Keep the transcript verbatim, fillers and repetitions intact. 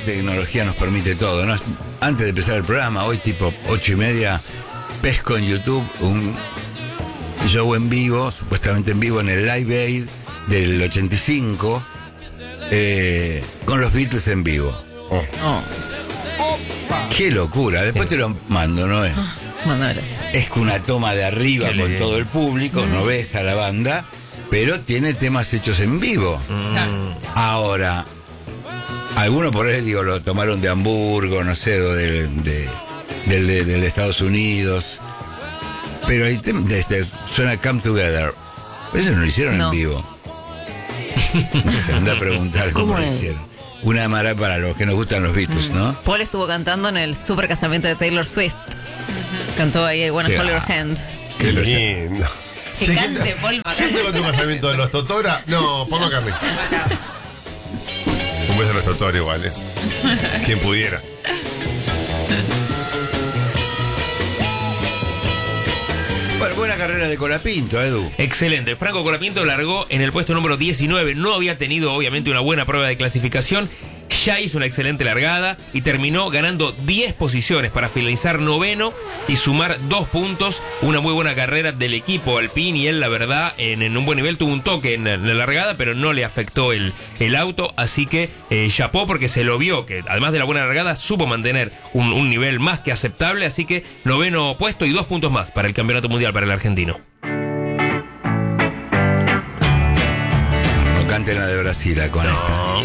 tecnología nos permite todo, ¿no? Antes de empezar el programa, hoy tipo ocho y media, pesco en YouTube un show en vivo, supuestamente en vivo en el Live Aid del ochenta y cinco, eh, con los Beatles en vivo. Oh. Oh. Qué locura, después te lo mando, ¿no es? Oh, manda gracias. Es que una toma de arriba Qué con lindo. todo el público, no ves a la banda, pero tiene temas hechos en vivo. Mm. Ahora, algunos por ahí, digo, lo tomaron de Hamburgo, no sé, o del de, del de, del de Estados Unidos. Pero ahí tem- desde, suena Come Together. Eso no lo hicieron No. en vivo. Se anda a preguntar cómo, ¿Cómo lo es? hicieron. Una mara para los que nos gustan los Beatles, ¿no? Paul estuvo cantando en el super casamiento de Taylor Swift. Cantó ahí Wanna Qué Hold Your va. Hand. Qué lindo. Que Sí, cante ¿quién te- Paul ¿Quién te va a tu McCartney. casamiento de los Totora? No, Paul McCartney. Un beso a los Totora igual, ¿eh? Quien pudiera. Bueno, buena carrera de Colapinto, Edu. Excelente. Franco Colapinto largó en el puesto número diecinueve. No había tenido, obviamente, una buena prueba de clasificación. Ya hizo una excelente largada y terminó ganando diez posiciones para finalizar noveno y sumar dos puntos. Una muy buena carrera del equipo Alpine y él, la verdad, en, en un buen nivel tuvo un toque en, en la largada, pero no le afectó el, el auto. Así que eh, chapó porque se lo vio, que además de la buena largada, supo mantener un, un nivel más que aceptable. Así que noveno puesto y dos puntos más para el Campeonato Mundial para el argentino. No canten la de Brasil con esta.